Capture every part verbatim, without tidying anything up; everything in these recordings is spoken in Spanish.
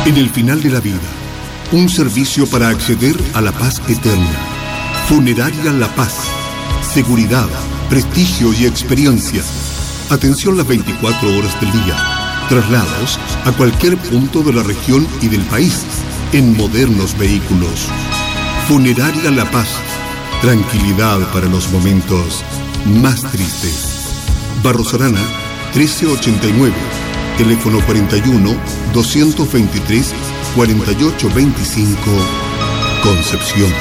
En el final de la vida, un servicio para acceder a la paz eterna. Funeraria La Paz. Seguridad, prestigio y experiencia. Atención las veinticuatro horas del día. Traslados a cualquier punto de la región y del país en modernos vehículos. Funeraria La Paz. Tranquilidad para los momentos más tristes. Barros Arana, trece ochenta y nueve. Teléfono cuarenta y uno, doscientos veintitrés, cuarenta y ocho veinticinco. Concepción.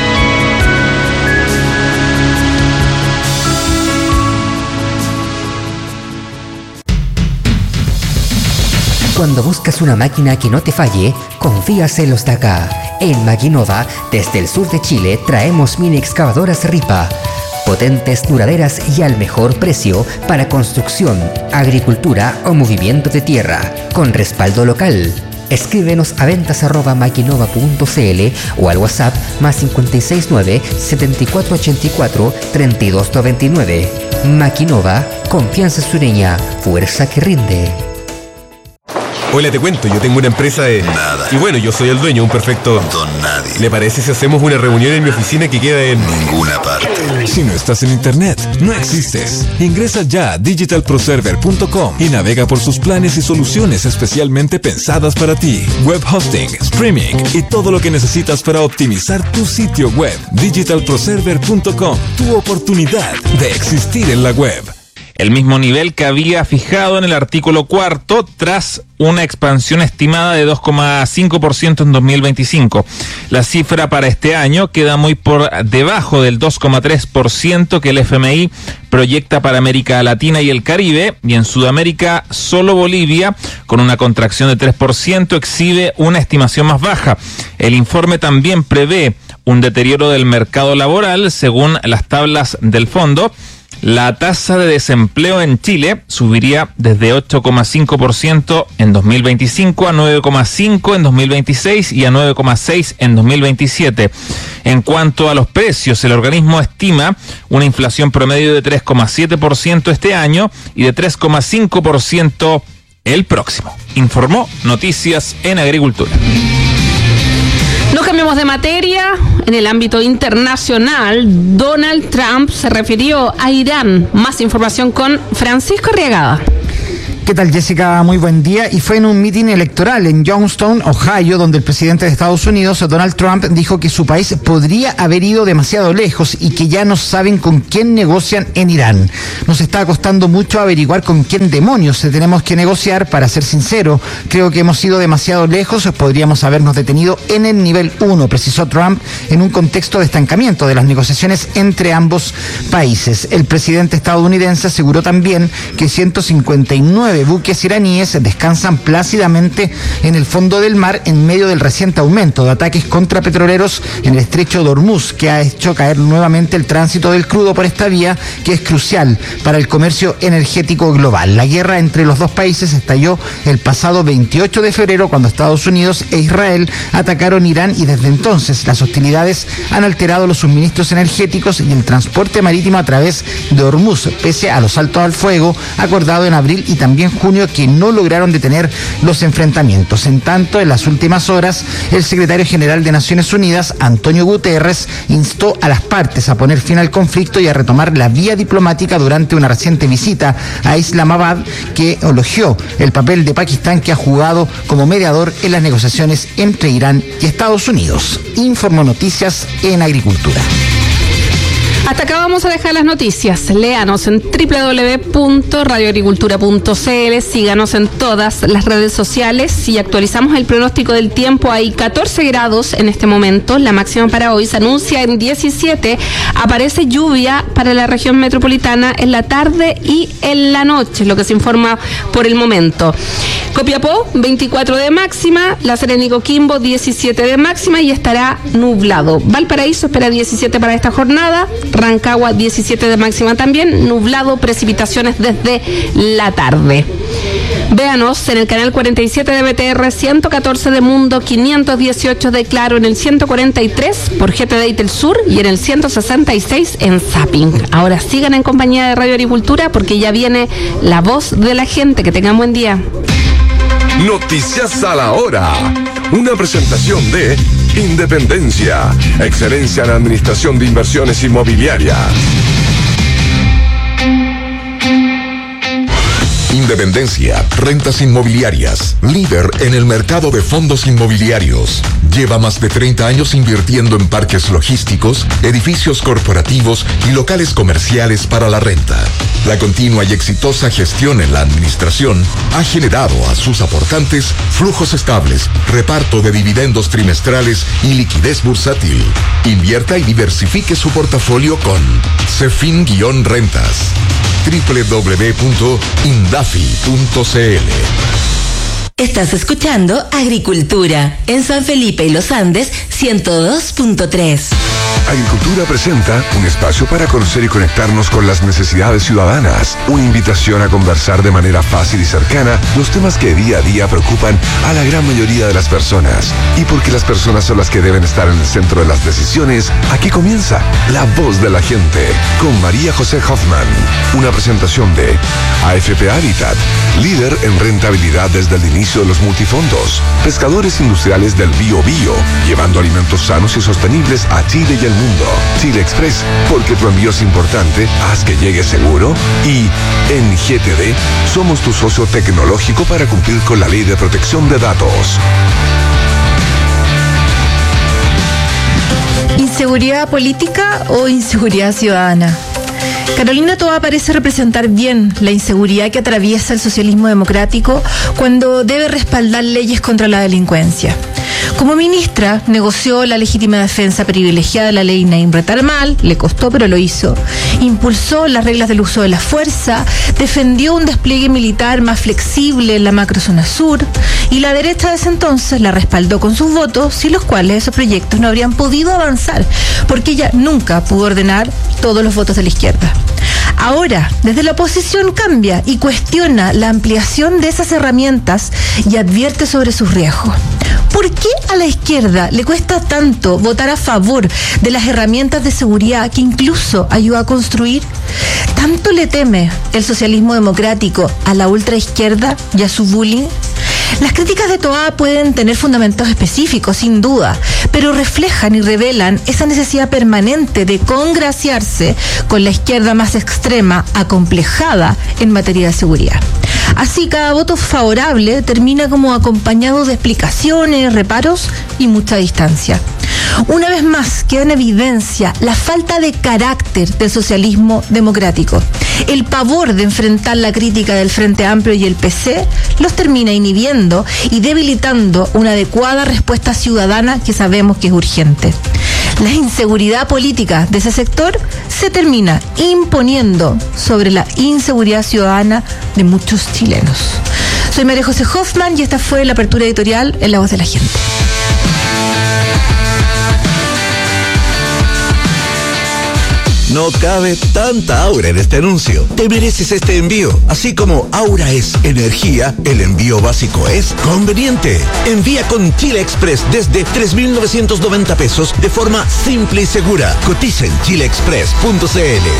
Cuando buscas una máquina que no te falle, confías en los de acá. En Maquinova, desde el sur de Chile, traemos mini excavadoras Ripa. Potentes, duraderas y al mejor precio para construcción, agricultura o movimiento de tierra, con respaldo local. Escríbenos a ventas arroba maquinova punto cl o al WhatsApp más cinco seis nueve, siete cuatro ocho cuatro, tres dos nueve nueve. Maquinova, confianza sureña, fuerza que rinde. Hola, te cuento, yo tengo una empresa de... Nada. Y bueno, yo soy el dueño, un perfecto... Don nadie. ¿Le parece si hacemos una reunión en mi oficina que queda en... Ninguna parte. Si no estás en internet, no existes. Ingresa ya a digital pro server punto com y navega por sus planes y soluciones especialmente pensadas para ti. Web hosting, streaming y todo lo que necesitas para optimizar tu sitio web. digital pro server punto com, tu oportunidad de existir en la web. El mismo nivel que había fijado en el artículo cuarto tras una expansión estimada de dos coma cinco por ciento en dos mil veinticinco. La cifra para este año queda muy por debajo del dos coma tres por ciento que el F M I proyecta para América Latina y el Caribe, y en Sudamérica solo Bolivia, con una contracción de tres por ciento, exhibe una estimación más baja. El informe también prevé un deterioro del mercado laboral según las tablas del fondo. La tasa de desempleo en Chile subiría desde ocho coma cinco por ciento en dos mil veinticinco a nueve coma cinco por ciento en dos mil veintiséis y a nueve coma seis por ciento en dos mil veintisiete. En cuanto a los precios, el organismo estima una inflación promedio de tres coma siete por ciento este año y de tres coma cinco por ciento el próximo. Informó Noticias en Agricultura. Nos cambiamos de materia. En el ámbito internacional, Donald Trump se refirió a Irán. Más información con Francisco Arriagada. ¿Qué tal, Jessica? Muy buen día. Y fue en un mitin electoral en Youngstown, Ohio, donde el presidente de Estados Unidos, Donald Trump, dijo que su país podría haber ido demasiado lejos y que ya no saben con quién negocian en Irán. Nos está costando mucho averiguar con quién demonios tenemos que negociar. Para ser sincero, creo que hemos ido demasiado lejos. Podríamos habernos detenido en el nivel uno, precisó Trump, en un contexto de estancamiento de las negociaciones entre ambos países. El presidente estadounidense aseguró también que ciento cincuenta y nueve buques iraníes descansan plácidamente en el fondo del mar en medio del reciente aumento de ataques contra petroleros en el estrecho de Hormuz, que ha hecho caer nuevamente el tránsito del crudo por esta vía, que es crucial para el comercio energético global. La guerra entre los dos países estalló el pasado veintiocho de febrero, cuando Estados Unidos e Israel atacaron Irán, y desde entonces las hostilidades han alterado los suministros energéticos y el transporte marítimo a través de Hormuz, pese a los altos al fuego acordado en abril y también en junio, que no lograron detener los enfrentamientos. En tanto, en las últimas horas, el secretario general de Naciones Unidas, Antonio Guterres, instó a las partes a poner fin al conflicto y a retomar la vía diplomática durante una reciente visita a Islamabad, que elogió el papel de Pakistán, que ha jugado como mediador en las negociaciones entre Irán y Estados Unidos. Informó Noticias en Agricultura. Hasta acá vamos a dejar las noticias. Léanos en doble u doble u doble u punto radio agricultura punto c l, síganos en todas las redes sociales y actualizamos el pronóstico del tiempo. Hay catorce grados en este momento, la máxima para hoy se anuncia en diecisiete. Aparece lluvia para la región metropolitana en la tarde y en la noche, lo que se informa por el momento. Copiapó, veinticuatro de máxima, La Serena y Coquimbo, diecisiete de máxima y estará nublado. Valparaíso espera diecisiete para esta jornada, Rancagua diecisiete de máxima también, nublado, precipitaciones desde la tarde. Véanos en el canal cuarenta y siete de B T R, ciento catorce de Mundo, quinientos dieciocho de Claro, en el ciento cuarenta y tres por G T D Del Sur y en el ciento sesenta y seis en Zapping. Ahora sigan en compañía de Radio Agricultura porque ya viene la voz de la gente. Que tengan buen día. Noticias a la Hora. Una presentación de Independencia, excelencia en administración de inversiones inmobiliarias. Independencia, rentas inmobiliarias, líder en el mercado de fondos inmobiliarios. Lleva más de treinta años invirtiendo en parques logísticos, edificios corporativos y locales comerciales para la renta. La continua y exitosa gestión en la administración ha generado a sus aportantes flujos estables, reparto de dividendos trimestrales y liquidez bursátil. Invierta y diversifique su portafolio con Cefin-Rentas. doble u doble u doble u punto indafi punto c l. Estás escuchando Agricultura en San Felipe y Los Andes ciento dos punto tres. Agricultura presenta un espacio para conocer y conectarnos con las necesidades ciudadanas. Una invitación a conversar de manera fácil y cercana los temas que día a día preocupan a la gran mayoría de las personas. Y porque las personas son las que deben estar en el centro de las decisiones, aquí comienza La Voz de la Gente con María José Hoffman. Una presentación de A F P Habitat, líder en rentabilidad desde el inicio de los multifondos. Pescadores industriales del Bío Bío, llevando alimentos sanos y sostenibles a Chile y el mundo. Chile Express, porque tu envío es importante, haz que llegue seguro. Y en G T D, somos tu socio tecnológico para cumplir con la ley de protección de datos. ¿Inseguridad política o inseguridad ciudadana? Carolina Toá parece representar bien la inseguridad que atraviesa el socialismo democrático cuando debe respaldar leyes contra la delincuencia. Como ministra, negoció la legítima defensa privilegiada de la ley Naim Retarmal, le costó pero lo hizo. Impulsó las reglas del uso de la fuerza, defendió un despliegue militar más flexible en la macrozona sur, y la derecha de ese entonces la respaldó con sus votos, sin los cuales esos proyectos no habrían podido avanzar, porque ella nunca pudo ordenar todos los votos de la izquierda. Ahora, desde la oposición cambia y cuestiona la ampliación de esas herramientas y advierte sobre sus riesgos. ¿Por qué a la izquierda le cuesta tanto votar a favor de las herramientas de seguridad que incluso ayuda a construir? ¿Tanto le teme el socialismo democrático a la ultraizquierda y a su bullying? Las críticas de Toá pueden tener fundamentos específicos, sin duda, pero reflejan y revelan esa necesidad permanente de congraciarse con la izquierda más extrema, acomplejada en materia de seguridad. Así, cada voto favorable termina como acompañado de explicaciones, reparos y mucha distancia. Una vez más queda en evidencia la falta de carácter del socialismo democrático. El pavor de enfrentar la crítica del Frente Amplio y el P C los termina inhibiendo y debilitando una adecuada respuesta ciudadana que sabemos que es urgente. La inseguridad política de ese sector se termina imponiendo sobre la inseguridad ciudadana de muchos chilenos. Soy María José Hoffman y esta fue la apertura editorial en La Voz de la Gente. No cabe tanta aura en este anuncio. Te mereces este envío. Así como aura es energía, el envío básico es conveniente. Envía con Chile Express desde tres mil novecientos noventa pesos de forma simple y segura. Cotiza en chile express punto c l.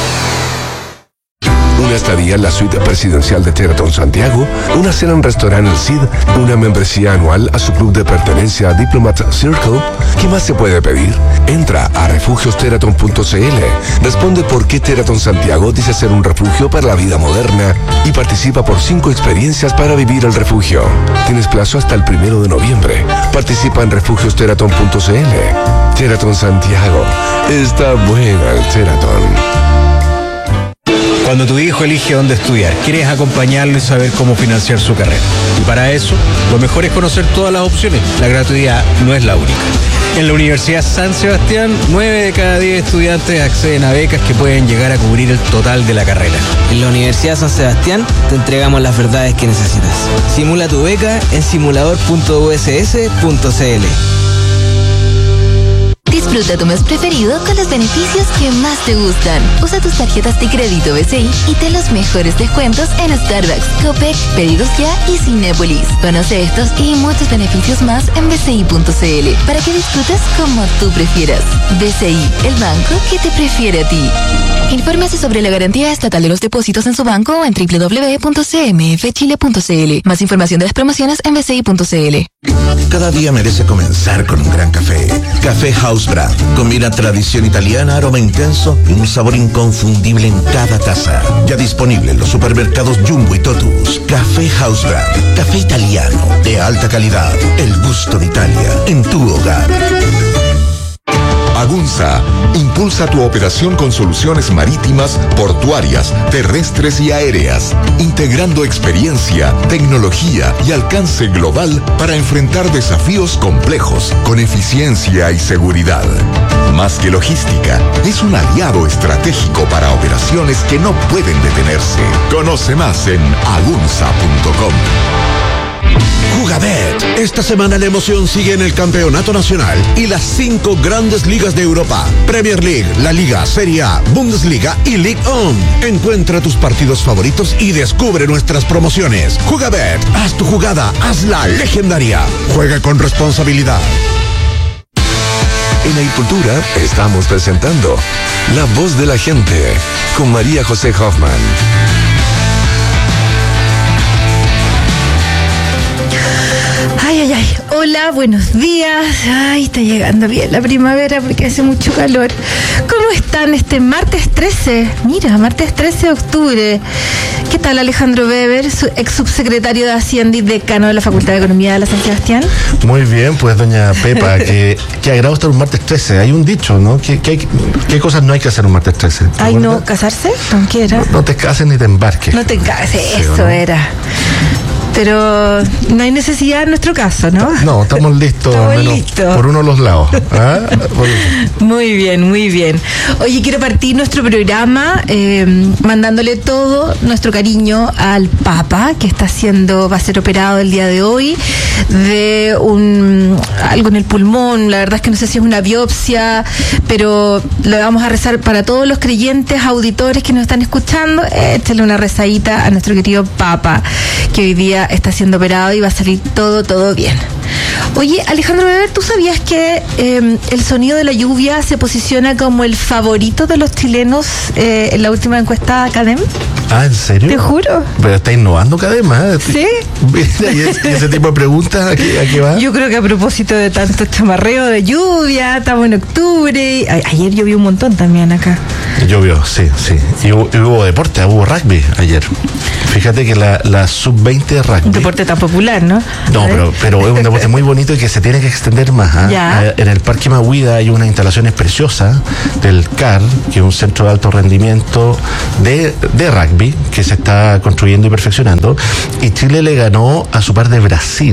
Una estadía en la suite presidencial de Sheraton Santiago, una cena en restaurante El Cid, una membresía anual a su club de pertenencia Diplomat Circle. ¿Qué más se puede pedir? Entra a refugios sheraton punto c l, responde por qué Sheraton Santiago dice ser un refugio para la vida moderna y participa por cinco experiencias para vivir el refugio. Tienes plazo hasta el primero de noviembre. Participa en refugios sheraton punto c l. Sheraton Santiago. Está buena el Sheraton. Cuando tu hijo elige dónde estudiar, quieres acompañarlo y saber cómo financiar su carrera. Y para eso, lo mejor es conocer todas las opciones. La gratuidad no es la única. En la Universidad San Sebastián, nueve de cada diez estudiantes acceden a becas que pueden llegar a cubrir el total de la carrera. En la Universidad San Sebastián te entregamos las verdades que necesitas. Simula tu beca en simulador punto u s s punto c l. Disfruta tu mes preferido con los beneficios que más te gustan. Usa tus tarjetas de crédito B C I y ten los mejores descuentos en Starbucks, Copec, Pedidos Ya y Cinépolis. Conoce estos y muchos beneficios más en b c i punto c l para que disfrutes como tú prefieras. B C I, el banco que te prefiere a ti. Infórmese sobre la garantía estatal de los depósitos en su banco o en w w w punto c m f chile punto c l. Más información de las promociones en b c i punto c l. Cada día merece comenzar con un gran café. Café House Brand. Combina tradición italiana, aroma intenso y un sabor inconfundible en cada taza. Ya disponible en los supermercados Jumbo y Totus. Café House Brand. Café italiano de alta calidad. El gusto de Italia en tu hogar. Agunza impulsa tu operación con soluciones marítimas, portuarias, terrestres y aéreas, integrando experiencia, tecnología y alcance global para enfrentar desafíos complejos con eficiencia y seguridad. Más que logística, es un aliado estratégico para operaciones que no pueden detenerse. Conoce más en agunza punto com. Jugabet. Esta semana la emoción sigue en el Campeonato Nacional y las cinco grandes ligas de Europa. Premier League, La Liga, Serie A, Bundesliga y Ligue uno. Encuentra tus partidos favoritos y descubre nuestras promociones. Jugabet. Haz tu jugada, hazla legendaria. Juega con responsabilidad. En Agricultura estamos presentando La Voz de la Gente con María José Hoffman. Ay, ay, ay. Hola, buenos días. Ay, está llegando bien la primavera porque hace mucho calor. ¿Cómo están este martes trece? Mira, martes trece de octubre. ¿Qué tal, Alejandro Weber, su ex subsecretario de Hacienda y decano de la Facultad de Economía de la San Sebastián? Muy bien, pues, doña Pepa, que, que agrado estar un martes trece. Hay un dicho, ¿no? ¿Qué, qué, qué cosas no hay que hacer un martes trece? Ay, no, ¿casarse? ¿Con qué era? No, no te cases ni te embarques. No te cases, Sí, eso ¿no? era. Pero no hay necesidad en nuestro caso, ¿no? No, estamos listos, Estamos al menos listos. por uno de los lados. ¿Ah? Muy bien, muy bien. Oye, quiero partir nuestro programa eh, mandándole todo nuestro cariño al Papa, que está siendo, va a ser operado el día de hoy de un algo en el pulmón. La verdad es que no sé si es una biopsia, pero le vamos a rezar para todos los creyentes, auditores que nos están escuchando. Échale una rezadita a nuestro querido Papa, que hoy día está siendo operado y va a salir todo, todo bien. Oye, Alejandro Weber, ¿tú sabías que eh, el sonido de la lluvia se posiciona como el favorito de los chilenos eh, en la última encuesta de Cadem? Ah, ¿en serio? Te juro. Pero está innovando Cadema. ¿eh? ¿Sí? Mira, ¿y ese, ese tipo de preguntas a qué, a qué va? Yo creo que a propósito de tanto chamarreo de lluvia, estamos en octubre. A- ayer llovió un montón también acá. Llovió, sí, sí. Y hubo, y hubo deporte, hubo rugby ayer. Fíjate que la, la sub veinte de rugby. Un deporte tan popular, ¿no? No, A ver. pero, pero es un deporte muy bonito y que se tiene que extender más. ¿ah? Ya. En el Parque Mahuida hay unas instalaciones preciosas del C A R, que es un centro de alto rendimiento de, de rugby, que se está construyendo y perfeccionando. Y Chile le ganó a su par de Brasil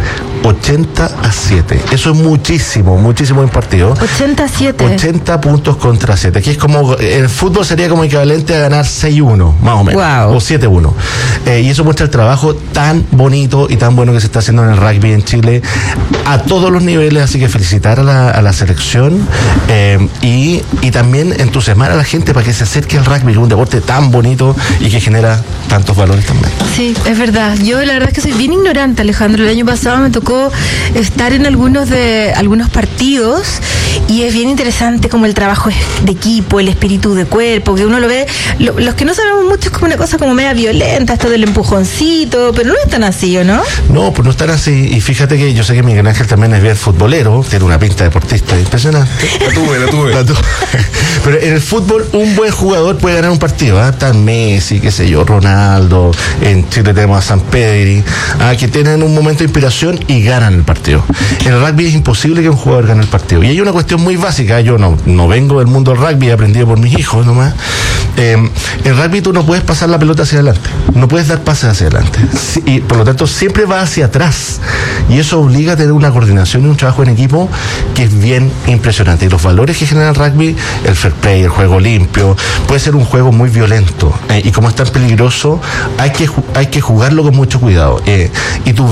ochenta a siete. Eso es muchísimo, muchísimo en partido. ochenta a siete. ochenta puntos contra siete, que es como, el fútbol sería como equivalente a ganar seis uno, más o menos, Wow. o siete uno. Eh, y eso muestra el trabajo tan bonito y tan bueno que se está haciendo en el rugby en Chile a todos los niveles, así que felicitar a la, a la selección eh, y, y también entusiasmar a la gente para que se acerque al rugby, que es un deporte tan bonito y que genera tantos valores también. Sí, es verdad. Yo la verdad es que soy bien ignorante, Alejandro. El año pasado me tocó estar en algunos de algunos partidos y es bien interesante como el trabajo de equipo, el espíritu de cuerpo, que uno lo ve, lo- los que no sabemos mucho es como una cosa como media violenta, esto del empujoncito, pero no es tan así, ¿o no? No, pues no estar así. Y fíjate que yo sé que Miguel Ángel también es bien futbolero, tiene una pinta de deportista impresionante. La tuve, la tuve. La tuve. Pero en el fútbol un buen jugador puede ganar un partido. ¿ah? Está Messi, qué sé yo, Ronaldo, en Chile tenemos a San Pedri, ¿ah? que tienen un momento de inspiración y ganan el partido. En el rugby es imposible que un jugador gane el partido. Y hay una cuestión muy básica, yo no, no vengo del mundo del rugby, he aprendido por mis hijos nomás. Eh, en rugby tú no puedes pasar la pelota hacia adelante, no puedes dar pases hacia adelante. Sí, y por lo tanto siempre va hacia atrás. Y eso obliga a tener una coordinación y un trabajo en equipo que es bien impresionante. Y los valores que genera el rugby, el fair play, el juego limpio, puede ser un juego muy violento. Eh, y como es tan peligroso, hay que, ju- hay que jugarlo con mucho cuidado. Eh, y tú ves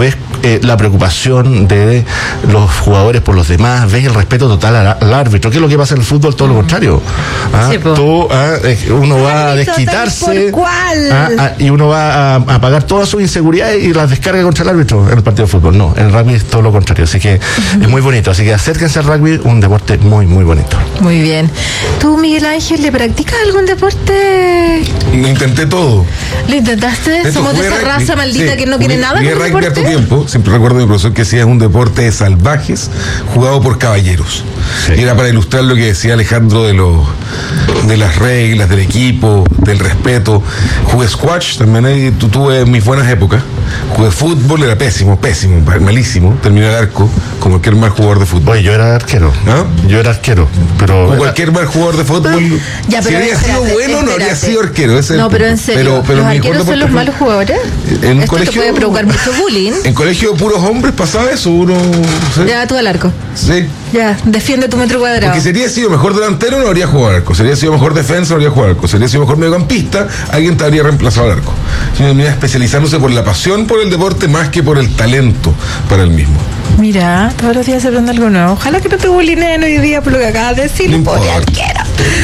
eh, la preocupación de los jugadores por los demás, ves el respeto total al, al árbitro. ¿Qué es lo que pasa en el fútbol? Todo lo contrario. ¿Ah? Sí, Tú, ah, uno va a desquitarse ah, ah, y uno va a, a pagar todas sus inseguridades y las descarga contra el árbitro en el partido de fútbol. No, en el rugby es todo lo contrario. Así que uh-huh. es muy bonito. Así que acérquense al rugby, un deporte muy, muy bonito. Muy bien. ¿Tú, Miguel Ángel, le practicas algún deporte? Lo intenté todo. ¿Lo intentaste? Esto Somos de esa rugby, raza maldita sí, que no quiere nada con el deporte. Harto tiempo, siempre recuerdo a mi profesor que decía es un deporte de salvajes jugado por caballeros. Sí. Y era para ilustrar lo que decía Alejandro de los de las reglas, del equipo, del respeto. Jugué squash, también ahí tuve mis buenas épocas. Jugué fútbol, era pésimo, pésimo, malísimo. Terminé el arco, como cualquier mal jugador de fútbol. Oye, yo era arquero. ¿Ah? Yo era arquero, pero... Como cualquier mal jugador de fútbol. Ya, pero si habría espérate, sido bueno, espérate. no habría sido arquero. Ese no, pero en serio, pero, pero ¿los arqueros son los malos jugadores? En Esto colegio, te puede provocar mucho bullying. En colegio de puros hombres pasaba eso, uno... ¿sí? Ya, tú al arco. Sí. Ya, defiende tu metro cuadrado. Porque si habría sido mejor delantero, no habría jugado al arco. Si habría sido mejor defensa, no habría jugado al arco. Si habría sido mejor mediocampista, alguien te habría reemplazado al arco. Sino que venía especializándose por la pasión por el deporte más que por el talento para el mismo. Mira, todos los días se aprende algo nuevo. Ojalá que no te bulineen hoy día por lo que acabas de decir. No pobre arquero.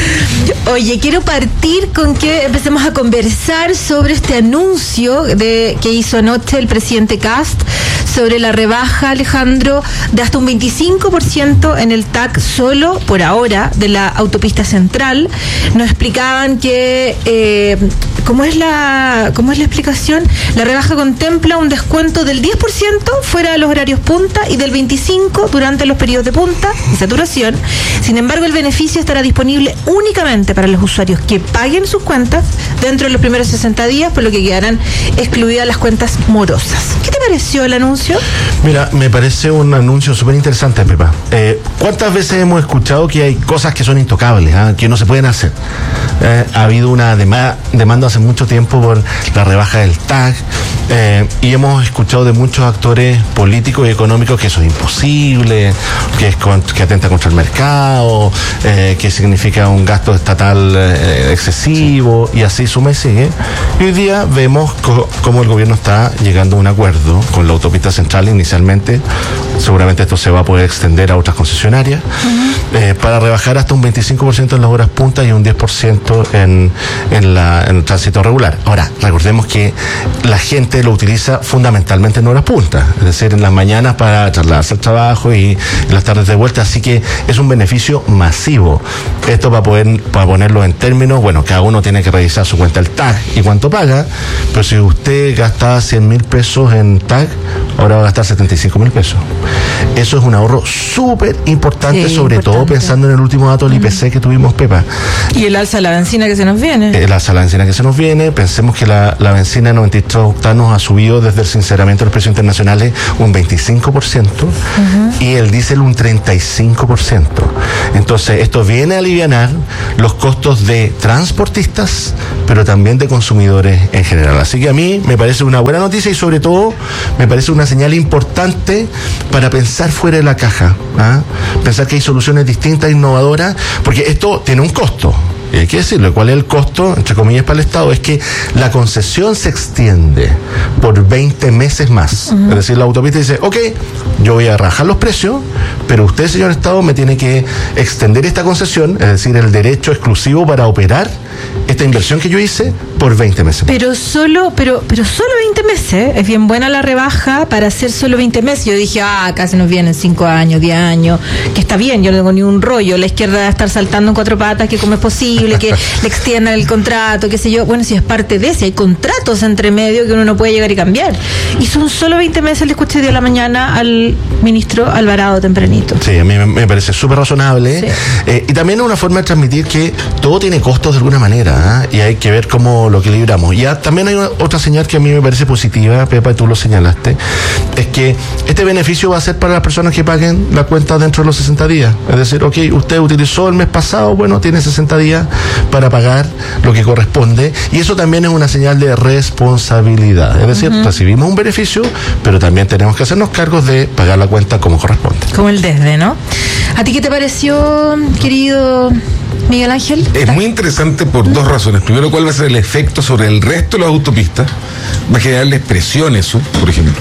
Oye, quiero partir con que empecemos a conversar sobre este anuncio de que hizo anoche el presidente Kast sobre la rebaja, Alejandro, de hasta un veinticinco por ciento en el T A C solo por ahora de la autopista central. Nos explicaban que eh, ¿cómo es la cómo es la explicación? La rebaja contempla un descuento del diez por ciento fuera de los horarios punta y del veinticinco por ciento durante los periodos de punta y saturación. Sin embargo, el beneficio estará disponible únicamente para los usuarios que paguen sus cuentas dentro de los primeros sesenta días, por lo que quedarán excluidas las cuentas morosas. ¿Qué te pareció el anuncio? Mira, me parece un anuncio súper interesante, Pepa. Eh, ¿Cuántas veces hemos escuchado que hay cosas que son intocables, ¿eh? que no se pueden hacer? Eh, ha habido una dema- demanda hace mucho tiempo por la rebaja del T A C eh, y hemos escuchado de muchos actores políticos y económicos que eso es imposible, que, es con, que atenta contra el mercado, eh, que significa un gasto estatal eh, excesivo, y así suma y sigue. Y hoy día vemos co- cómo el gobierno está llegando a un acuerdo con la autopista central inicialmente. Seguramente esto se va a poder extender a otras concesionarias uh-huh. eh, para rebajar hasta un veinticinco por ciento en las horas puntas y un diez por ciento en, en, la, en el tránsito regular. Ahora, recordemos que la gente lo utiliza fundamentalmente en horas puntas, es decir, en las mañanas para trasladarse al trabajo y en las tardes de vuelta, así que es un beneficio masivo. Esto para poder para ponerlo en términos, bueno, cada uno tiene que revisar su cuenta del T A C y cuánto paga, pero si usted gasta cien mil pesos en T A C, ahora va a gastar setenta y cinco mil pesos. Eso es un ahorro súper importante, sí, sobre importante. Todo pensando en el último dato del I P C que tuvimos, Pepa. Y el alza de la benzina que se nos viene. El alza de la benzina que se nos viene. Pensemos que la, la benzina noventa y tres octanos ha subido desde el sinceramiento de los precios internacionales un veinticinco por ciento uh-huh. y el diésel un treinta y cinco por ciento. Entonces, esto viene a alivianar los costos de transportistas, pero también de consumidores en general. Así que a mí me parece una buena noticia y sobre todo me parece una señal importante para pensar fuera de la caja, ¿ah? Pensar que hay soluciones distintas, innovadoras, porque esto tiene un costo. Y hay que decirlo, ¿cuál es el costo, entre comillas, para el Estado? Es que la concesión se extiende por veinte meses más. Uh-huh. Es decir, la autopista dice, ok, yo voy a rajar los precios, pero usted, señor Estado, me tiene que extender esta concesión, es decir, el derecho exclusivo para operar esta inversión que yo hice por veinte meses. Pero solo, pero, pero solo veinte meses, es bien buena la rebaja para hacer solo veinte meses. Yo dije, ah, casi nos vienen cinco años, diez años, que está bien, yo no tengo ni un rollo, la izquierda va a estar saltando en cuatro patas, que cómo es posible que le extiendan el contrato, qué sé yo. Bueno, si es parte de ese, hay contratos entre medio que uno no puede llegar y cambiar. Y son solo veinte meses, le escuché de la mañana al ministro Alvarado tempranito. Sí, a mí me parece súper razonable. Sí. Eh, y también es una forma de transmitir que todo tiene costos de alguna manera, ¿eh? Y hay que ver cómo lo equilibramos. Y ya, también hay una, otra señal que a mí me parece positiva, Pepa, y tú lo señalaste, es que este beneficio va a ser para las personas que paguen la cuenta dentro de los sesenta días. Es decir, ok, usted utilizó el mes pasado, bueno, tiene sesenta días para pagar lo que corresponde, y eso también es una señal de responsabilidad. Es decir, uh-huh. recibimos un beneficio, pero también tenemos que hacernos cargos de pagar la cuenta como corresponde. Como el desde, ¿no? ¿A ti qué te pareció, querido Miguel Ángel? Es muy interesante por ¿Mm? dos razones. Primero, ¿cuál va a ser el efecto sobre el resto de las autopistas? Va a generarles presión eso, por ejemplo.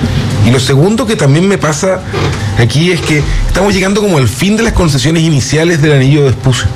Y lo segundo que también me pasa aquí es que estamos llegando como al fin de las concesiones iniciales del anillo de Vespucio.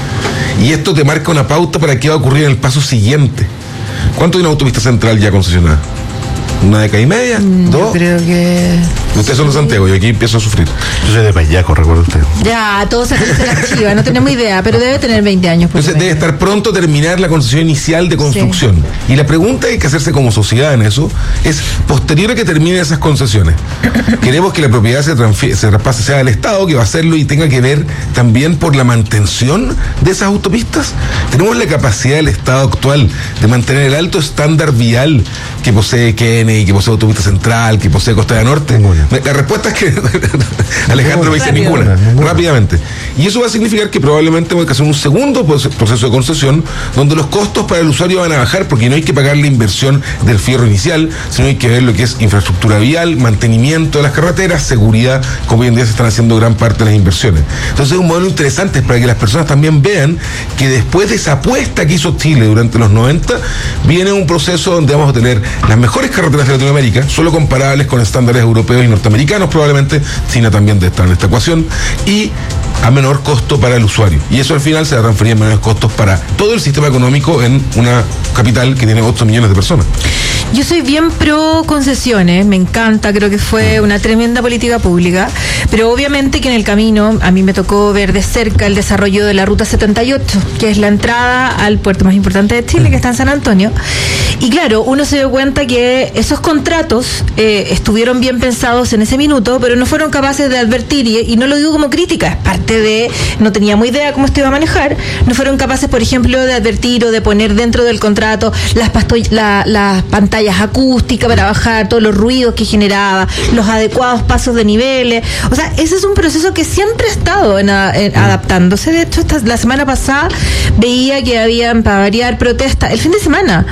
Y esto te marca una pauta para qué va a ocurrir en el paso siguiente. ¿Cuánto hay una autopista central ya concesionada? ¿Una década y media? ¿Dos? Yo creo que... Ustedes son de Santiago y aquí empiezo a sufrir. Yo soy de Payaco, recuerda usted. Ya, todos se de la chiva, no tenemos idea, pero debe tener veinte años. Entonces debe estar pronto a terminar la concesión inicial de construcción. Sí. Y la pregunta que hay que hacerse como sociedad en eso es, posterior a que terminen esas concesiones, queremos que la propiedad se, transfiere, se traspase, sea del Estado, que va a hacerlo y tenga que ver también por la mantención de esas autopistas. Tenemos la capacidad del Estado actual de mantener el alto estándar vial que posee Kennedy, que posee Autopista Central, que posee Costa del Norte. La respuesta es que Alejandro me dice ninguna, ninguna, rápidamente. Y eso va a significar que probablemente tenemos que hacer un segundo proceso de concesión donde los costos para el usuario van a bajar, porque no hay que pagar la inversión del fierro inicial, sino hay que ver lo que es infraestructura vial, mantenimiento de las carreteras, seguridad, como hoy en día se están haciendo gran parte de las inversiones. Entonces es un modelo interesante para que las personas también vean que después de esa apuesta que hizo Chile durante los noventa, viene un proceso donde vamos a tener las mejores carreteras de Latinoamérica, solo comparables con estándares europeos y norteamericanos probablemente, China también debe estar en esta ecuación, y a menor costo para el usuario. Y eso al final se va a transferir en menores costos para todo el sistema económico en una capital que tiene ocho millones de personas. Yo soy bien pro concesiones, me encanta, creo que fue una tremenda política pública, pero obviamente que en el camino a mí me tocó ver de cerca el desarrollo de la Ruta setenta y ocho, que es la entrada al puerto más importante de Chile, que está en San Antonio. Y claro, uno se dio cuenta que esos contratos eh, estuvieron bien pensados en ese minuto, pero no fueron capaces de advertir, y, y no lo digo como crítica, es parte de, no teníamos idea cómo esto iba a manejar, no fueron capaces, por ejemplo, de advertir o de poner dentro del contrato las, pasto- la, las pantallas acústicas para bajar todos los ruidos que generaba, los adecuados pasos de niveles. O sea, ese es un proceso que siempre ha estado en, en, adaptándose. De hecho, esta, la semana pasada veía que habían, para variar, protestas el fin de semana,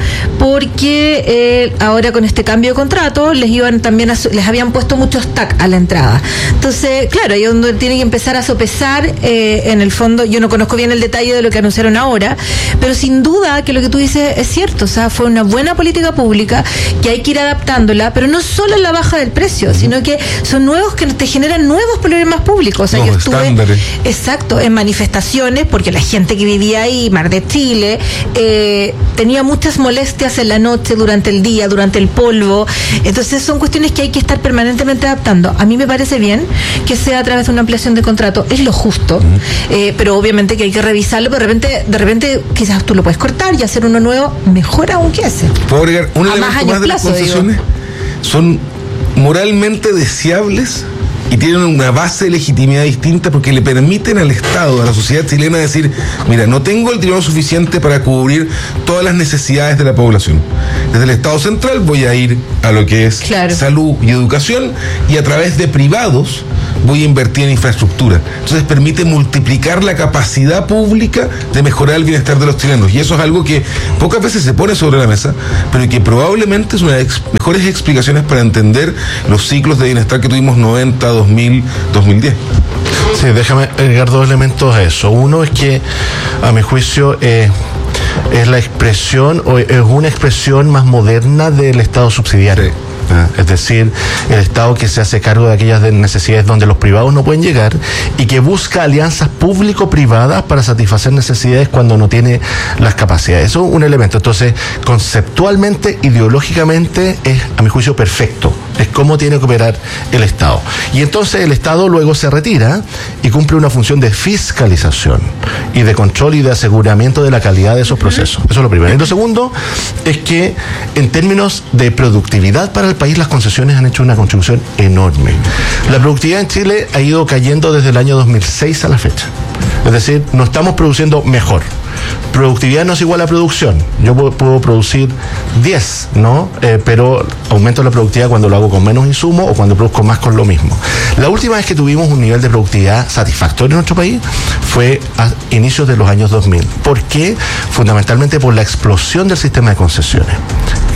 porque eh, ahora con este cambio de contrato les iban también a, les habían puesto muchos tac a la entrada. Entonces, claro, ahí donde tiene que empezar a sopesar, eh, en el fondo, yo no conozco bien el detalle de lo que anunciaron ahora, pero sin duda que lo que tú dices es cierto. O sea, fue una buena política pública que hay que ir adaptándola, pero no solo en la baja del precio, uh-huh. sino que son nuevos que te generan nuevos problemas públicos. O sea, no, yo estuve estándares. Exacto, en manifestaciones, porque la gente que vivía ahí, Mar de Chile, eh, tenía muchas molestias en la noche, durante el día, durante el polvo. Entonces son cuestiones que hay que estar permanentemente adaptando. A mí me parece bien que sea a través de una ampliación de contrato, es lo justo, uh-huh. eh, pero obviamente que hay que revisarlo, pero de repente, de repente quizás tú lo puedes cortar y hacer uno nuevo, mejor aún que ese. ¿Puedo agregar un elemento más de las concesiones? Digo. Son moralmente deseables y tienen una base de legitimidad distinta, porque le permiten al Estado, a la sociedad chilena, decir, mira, no tengo el dinero suficiente para cubrir todas las necesidades de la población. Desde el Estado central voy a ir a lo que es claro. salud y educación, y a través de privados voy a invertir en infraestructura. Entonces permite multiplicar la capacidad pública de mejorar el bienestar de los chilenos, y eso es algo que pocas veces se pone sobre la mesa, pero que probablemente es una de las ex- mejores explicaciones para entender los ciclos de bienestar que tuvimos noventa, dos mil, dos mil diez. Sí, déjame agregar dos elementos a eso. Uno es que, a mi juicio, eh, es la expresión, o es una expresión más moderna del Estado subsidiario. Sí. Es decir, el Estado que se hace cargo de aquellas necesidades donde los privados no pueden llegar, y que busca alianzas público-privadas para satisfacer necesidades cuando no tiene las capacidades. Eso es un elemento. Entonces, conceptualmente, ideológicamente, es, a mi juicio, perfecto. Es cómo tiene que operar el Estado. Y entonces el Estado luego se retira y cumple una función de fiscalización y de control y de aseguramiento de la calidad de esos procesos. Eso es lo primero. Y lo segundo es que, en términos de productividad para el país, las concesiones han hecho una contribución enorme. La productividad en Chile ha ido cayendo desde el año dos mil seis a la fecha. Es decir, no estamos produciendo mejor. Productividad no es igual a producción. Yo puedo, puedo producir diez, ¿no? Eh, pero aumento la productividad cuando lo hago con menos insumo o cuando produzco más con lo mismo. La última vez que tuvimos un nivel de productividad satisfactorio en nuestro país fue a inicios de los años dos mil. ¿Por qué? Fundamentalmente por la explosión del sistema de concesiones.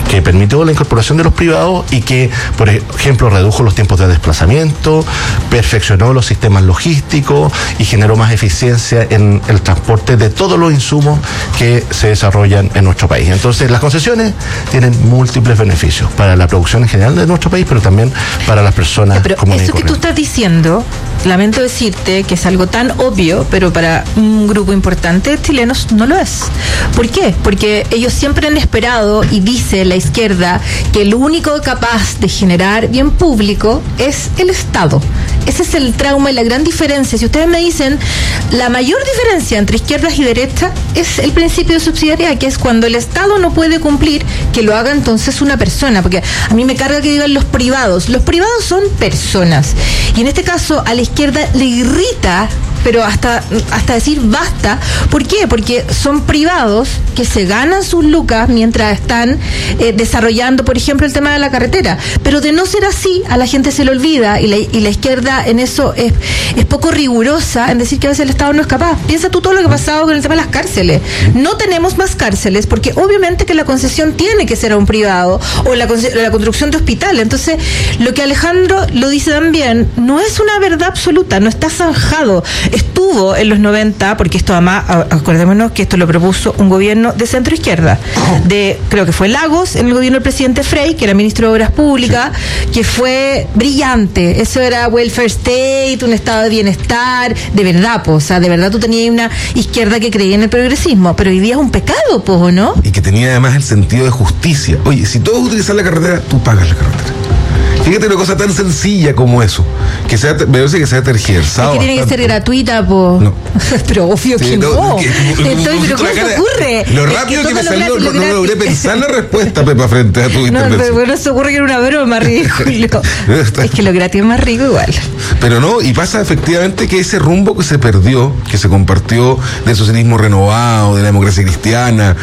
que permitió la incorporación de los privados y que, por ejemplo, redujo los tiempos de desplazamiento, perfeccionó los sistemas logísticos y generó más eficiencia en el transporte de todos los insumos que se desarrollan en nuestro país. Entonces, las concesiones tienen múltiples beneficios para la producción en general de nuestro país, pero también para las personas pero comunes y eso que tú corrientes. estás diciendo, lamento decirte que es algo tan obvio, pero para un grupo importante de chilenos no lo es. ¿Por qué? Porque ellos siempre han esperado, y dice la izquierda, que el único capaz de generar bien público es el Estado. Ese es el trauma y la gran diferencia. Si ustedes me dicen, la mayor diferencia entre izquierdas y derechas es el principio de subsidiariedad, que es cuando el Estado no puede cumplir, que lo haga entonces una persona. Porque a mí me carga que digan los privados. Los privados son personas. Y en este caso, a la izquierda le irrita, pero hasta, hasta decir basta. ¿Por qué? Porque son privados que se ganan sus lucas mientras están eh, desarrollando, por ejemplo, el tema de la carretera. Pero de no ser así, a la gente se le olvida, y la, y la izquierda en eso es, es poco rigurosa en decir que a veces el Estado no es capaz. Piensa tú todo lo que ha pasado con el tema de las cárceles. No tenemos más cárceles porque obviamente que la concesión tiene que ser a un privado, o la, la construcción de hospitales. Entonces, lo que Alejandro lo dice también, no es una verdad absoluta, no está zanjado. Estuvo en los noventa, porque esto además, acordémonos que esto lo propuso un gobierno de centro izquierda, de, creo que fue Lagos, en el gobierno del presidente Frey, que era ministro de Obras Públicas, que fue brillante. Eso era welfare state, un estado de bienestar, de verdad, po, o sea, de verdad tú tenías una izquierda que creía en el progresismo, pero hoy día es un pecado, po, ¿no? Y que tenía además el sentido de justicia. Oye, si todos utilizan la carretera, tú pagas la carretera. Fíjate una cosa tan sencilla como eso, que sea, me parece que sea tergiversado. Es que tiene bastante. que ser gratuita, po. No. Pero obvio Sí, que no, no. que- Entonces, pero ¿cómo se ocurre? Lo Es rápido que que, me todo lo salió, gra- no, lo no gratis- logré pensar la respuesta, Pepa, frente a tu No, intervención. pero bueno, se ocurre que era una broma, ridículo. Es que lo gratis es más rico igual. Pero no, y pasa efectivamente que ese rumbo que se perdió, que se compartió del socialismo renovado, de la democracia cristiana,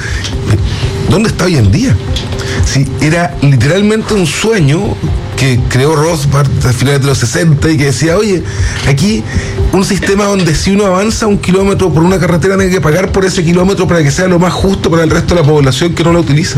¿dónde está hoy en día? Si era literalmente un sueño que creó Rothbard a finales de los sesenta y que decía, oye, aquí un sistema donde si uno avanza un kilómetro por una carretera tiene que pagar por ese kilómetro para que sea lo más justo para el resto de la población que no la utiliza.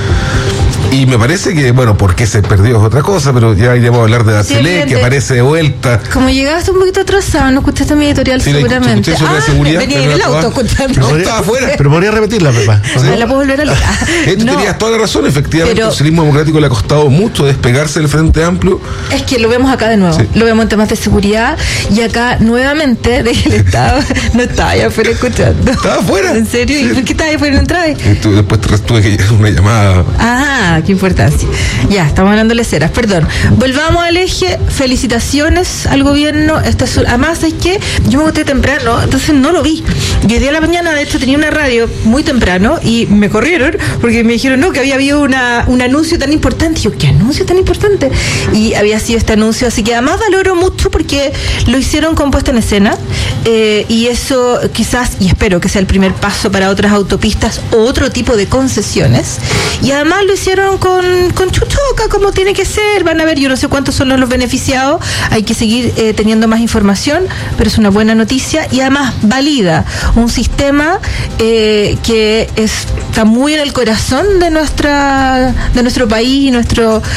Y me parece que, bueno, por qué se perdió es otra cosa, pero ya iremos a hablar de Bachelet, evidente. que aparece de vuelta. Como llegaste un poquito atrasado, no escuchaste mi editorial Sí, la escuché, seguramente. escuché sobre la seguridad, venía pero en no el la auto tomaba. escuchando. No, estaba afuera. Pero podría repetirla, Pepa. Ah, la puedo volver a leer. Ah, Eh, tú no, tenías toda la razón, efectivamente, pero- el socialismo democrático le ha costado mucho despegarse del Frente Amplio. es que lo vemos acá de nuevo. Sí. Lo vemos en temas de seguridad. Y acá nuevamente, de que el Estado no estaba allá afuera escuchando. Estaba afuera. ¿En serio? ¿Y por qué estaba ahí afuera y no entraba? Y tú- después te- tuve que llegar una llamada. Ah, qué importancia. Ya, estamos hablando de leceras, perdón. Volvamos al eje. Felicitaciones al gobierno. Esta es, además, es que yo me acosté temprano, entonces no lo vi. Y hoy día a la mañana, de hecho, tenía una radio muy temprano y me corrieron porque me dijeron, no, que había habido una, un anuncio tan importante. Y yo, ¿qué anuncio tan importante? Y había sido este anuncio, así que además valoro mucho porque lo hicieron con puesta en escena, eh, y eso quizás, y espero que sea el primer paso para otras autopistas o otro tipo de concesiones. Y además lo hicieron con, con chuchoca, como tiene que ser. Van a ver, yo no sé cuántos son los beneficiados, hay que seguir eh, teniendo más información, pero es una buena noticia y además valida un sistema eh, que es, está muy en el corazón de nuestra de nuestro país y nuestro